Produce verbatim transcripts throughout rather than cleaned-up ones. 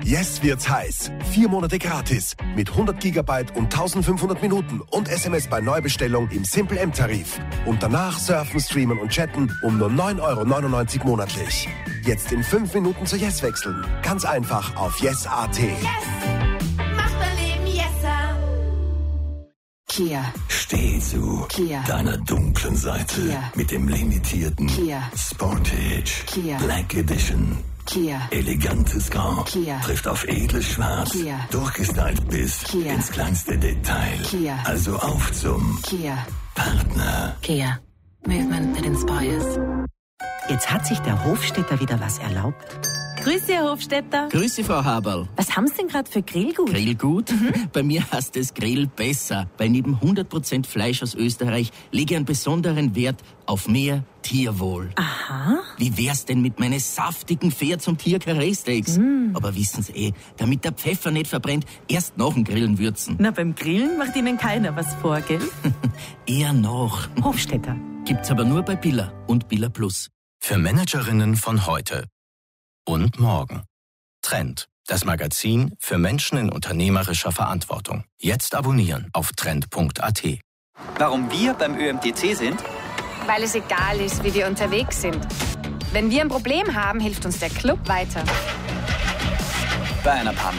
Yes wird's heiß. Vier Monate gratis mit hundert Gigabyte und eintausendfünfhundert Minuten und S M S bei Neubestellung im Simple M-Tarif. Und danach surfen, streamen und chatten um nur neun Euro neunundneunzig monatlich. Jetzt in fünf Minuten zu Yes wechseln. Ganz einfach auf yes punkt at. Yes! Macht mein Leben yesser! Kia. Steh zu Kia. deiner dunklen Seite Kia. mit dem limitierten Kia. Sportage Kia. Black Edition. Kia. Elegantes Grau Kia. trifft auf edles Schwarz. Kia. Durchgestylt bis Kia. ins kleinste Detail. Kia. Also auf zum Kia. Partner. Kia. Movement that inspires. Jetzt hat sich der Hofstädter wieder was erlaubt. Grüß Sie, Herr Hofstädter. Grüß Sie, Frau Haberl. Was haben Sie denn gerade für Grillgut? Grillgut? Mhm. Bei mir heißt es Grill besser, weil neben hundert Prozent Fleisch aus Österreich lege ich einen besonderen Wert auf mehr Tierwohl. Aha. Wie wär's denn mit meinen saftigen Pferd- und Tier-Karree-Steaks? Mm. Aber wissen Sie eh, damit der Pfeffer nicht verbrennt, erst nach dem Grillen würzen. Na, beim Grillen macht Ihnen keiner was vor, gell? Eher noch. Hofstädter. Gibt's aber nur bei Billa und Billa Plus. Für Managerinnen von heute und morgen. Trend, das Magazin für Menschen in unternehmerischer Verantwortung. Jetzt abonnieren auf trend punkt at. Warum wir beim Ö M T C sind? Weil es egal ist, wie wir unterwegs sind. Wenn wir ein Problem haben, hilft uns der Club weiter. Bei einer Panne.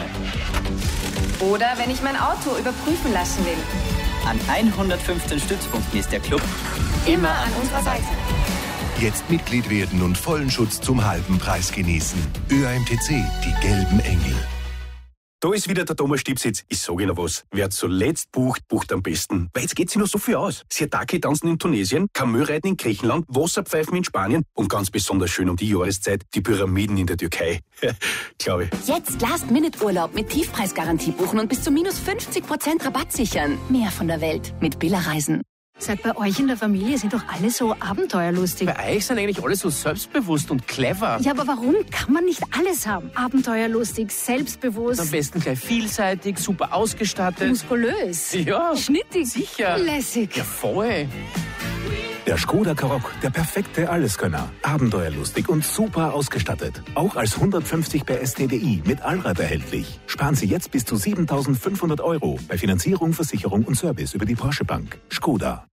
Oder wenn ich mein Auto überprüfen lassen will. An hundertfünfzehn Stützpunkten ist der Club immer an unserer Seite. Jetzt Mitglied werden und vollen Schutz zum halben Preis genießen. Ö M T C, die gelben Engel. Da ist wieder der Thomas Stipsitz. Ich sage Ihnen was. Wer zuletzt bucht, bucht am besten. Weil jetzt geht sich noch so viel aus. Siatake tanzen in Tunesien, Kamelreiten in Griechenland, Wasserpfeifen in Spanien und ganz besonders schön um die Jahreszeit die Pyramiden in der Türkei. Glaube ich. Jetzt Last-Minute-Urlaub mit Tiefpreisgarantie buchen und bis zu minus fünfzig Prozent Rabatt sichern. Mehr von der Welt mit Billa Reisen. Seit bei euch in der Familie sind doch alle so abenteuerlustig. Bei euch sind eigentlich alle so selbstbewusst und clever. Ja, aber warum kann man nicht alles haben? Abenteuerlustig, selbstbewusst. Am besten gleich vielseitig, super ausgestattet. Muskulös. Ja. Schnittig. Sicher. Lässig. Ja, voll. Der Skoda Karoq, der perfekte Alleskönner. Abenteuerlustig und super ausgestattet. Auch als hundertfünfzig P S T D I mit Allrad erhältlich. Sparen Sie jetzt bis zu siebentausendfünfhundert Euro bei Finanzierung, Versicherung und Service über die Porsche Bank. Skoda.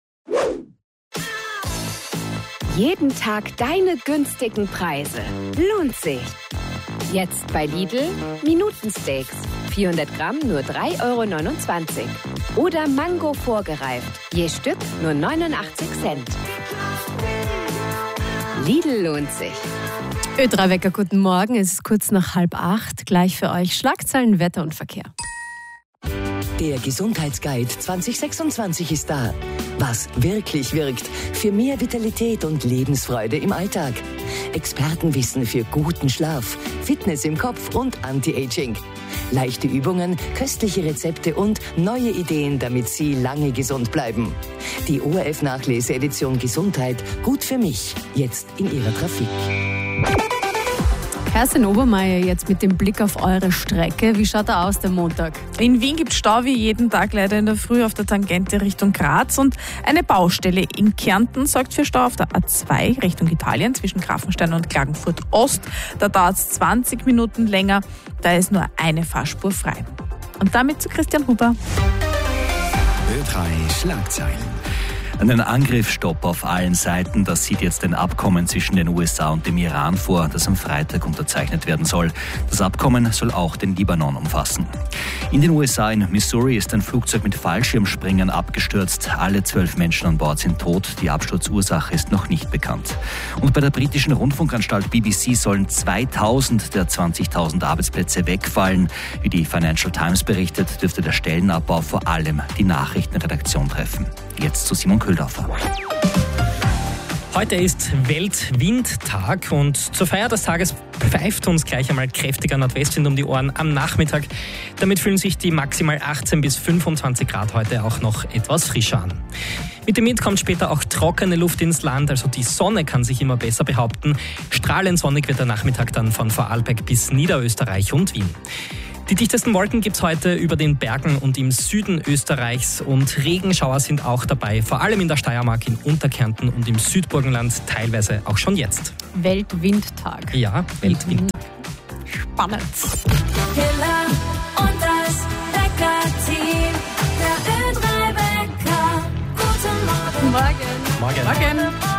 Jeden Tag deine günstigen Preise. Lohnt sich. Jetzt bei Lidl Minutensteaks. vierhundert Gramm nur drei Euro neunundzwanzig. Oder Mango vorgereift. Je Stück nur neunundachtzig Cent. Lidl lohnt sich. Ö drei Wecker, guten Morgen. Es ist kurz nach halb acht. Gleich für euch Schlagzeilen, Wetter und Verkehr. Der Gesundheitsguide zwanzig sechsundzwanzig ist da. Was wirklich wirkt für mehr Vitalität und Lebensfreude im Alltag. Expertenwissen für guten Schlaf, Fitness im Kopf und Anti-Aging. Leichte Übungen, köstliche Rezepte und neue Ideen, damit Sie lange gesund bleiben. Die O R F-Nachlese-Edition Gesundheit, gut für mich, jetzt in Ihrer Trafik. Kerstin Obermeier jetzt mit dem Blick auf eure Strecke. Wie schaut er aus, der Montag? In Wien gibt es Stau wie jeden Tag leider in der Früh auf der Tangente Richtung Graz und eine Baustelle in Kärnten sorgt für Stau auf der A zwei Richtung Italien zwischen Grafenstein und Klagenfurt Ost. Da dauert es zwanzig Minuten länger, da ist nur eine Fahrspur frei. Und damit zu Christian Huber. Ö drei Schlagzeilen. Einen Angriffsstopp auf allen Seiten, das sieht jetzt ein Abkommen zwischen den U S A und dem Iran vor, das am Freitag unterzeichnet werden soll. Das Abkommen soll auch den Libanon umfassen. In den U S A in Missouri ist ein Flugzeug mit Fallschirmspringern abgestürzt. Alle zwölf Menschen an Bord sind tot. Die Absturzursache ist noch nicht bekannt. Und bei der britischen Rundfunkanstalt B B C sollen zweitausend der zwanzigtausend Arbeitsplätze wegfallen. Wie die Financial Times berichtet, dürfte der Stellenabbau vor allem die Nachrichtenredaktion treffen. Jetzt zu Simon Köhldorfer. Heute ist Weltwindtag und zur Feier des Tages pfeift uns gleich einmal kräftiger Nordwestwind um die Ohren am Nachmittag. Damit fühlen sich die maximal achtzehn bis fünfundzwanzig Grad heute auch noch etwas frischer an. Mit dem Wind kommt später auch trockene Luft ins Land, also die Sonne kann sich immer besser behaupten. Strahlend sonnig wird der Nachmittag dann von Vorarlberg bis Niederösterreich und Wien. Die dichtesten Wolken gibt es heute über den Bergen und im Süden Österreichs und Regenschauer sind auch dabei, vor allem in der Steiermark, in Unterkärnten und im Südburgenland, teilweise auch schon jetzt. Weltwindtag. Ja, Weltwindtag. Mhm. spannend. Hiller und das Wecker-Team. Der Ö drei Wecker. Guten Morgen. Morgen. Morgen. Morgen.